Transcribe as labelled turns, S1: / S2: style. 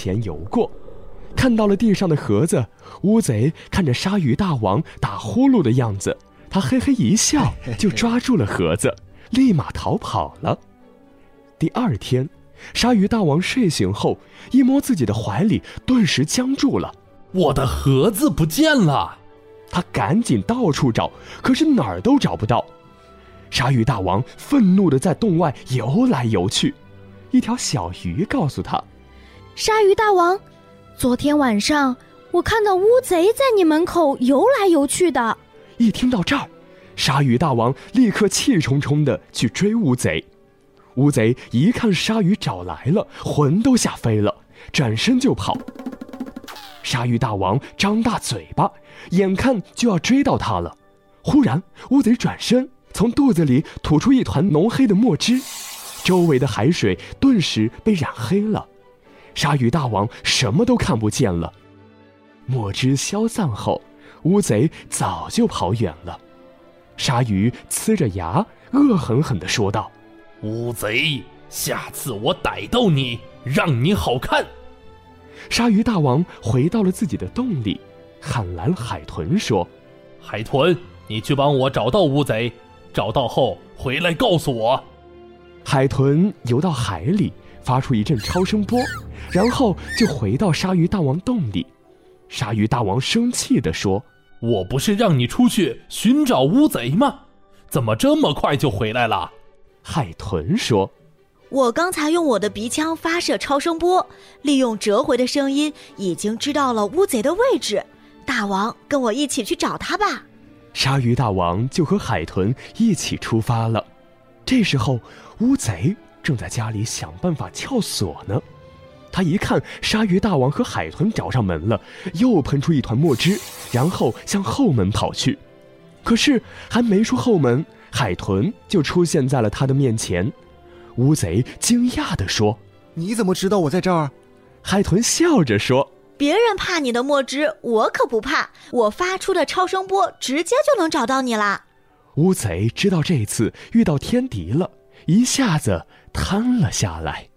S1: 前游过，看到了地上的盒子，乌贼看着鲨鱼大王打呼噜的样子，他嘿嘿一笑，就抓住了盒子，立马逃跑了。第二天，鲨鱼大王睡醒后，一摸自己的怀里，顿时僵住了。
S2: 我的盒子不见了！
S1: 他赶紧到处找，可是哪儿都找不到。鲨鱼大王愤怒地在洞外游来游去。一条小鱼告诉他：
S3: 鲨鱼大王，昨天晚上我看到乌贼在你门口游来游去的。
S1: 一听到这儿，鲨鱼大王立刻气冲冲地去追乌贼。乌贼一看鲨鱼找来了，魂都吓飞了，转身就跑。鲨鱼大王张大嘴巴，眼看就要追到他了。忽然乌贼转身，从肚子里吐出一团浓黑的墨汁，周围的海水顿时被染黑了。鲨鱼大王什么都看不见了。墨汁消散后，乌贼早就跑远了。鲨鱼呲着牙，恶狠狠地说道：
S2: 乌贼，下次我逮到你，让你好看！
S1: 鲨鱼大王回到了自己的洞里，喊来了海豚说：
S2: 海豚，你去帮我找到乌贼，找到后回来告诉我。
S1: 海豚游到海里，发出一阵超声波，然后就回到鲨鱼大王洞里。鲨鱼大王生气地说：
S2: 我不是让你出去寻找乌贼吗？怎么这么快就回来了？
S1: 海豚说：
S4: 我刚才用我的鼻腔发射超声波，利用折回的声音，已经知道了乌贼的位置。大王，跟我一起去找他吧。
S1: 鲨鱼大王就和海豚一起出发了。这时候，乌贼正在家里想办法撬锁呢。他一看鲨鱼大王和海豚找上门了，又喷出一团墨汁，然后向后门跑去。可是还没出后门，海豚就出现在了他的面前。乌贼惊讶地说：
S5: 你怎么知道我在这儿？
S1: 海豚笑着说：
S4: 别人怕你的墨汁，我可不怕，我发出的超声波直接就能找到你啦。
S1: 乌贼知道这次遇到天敌了，一下子瘫了下来。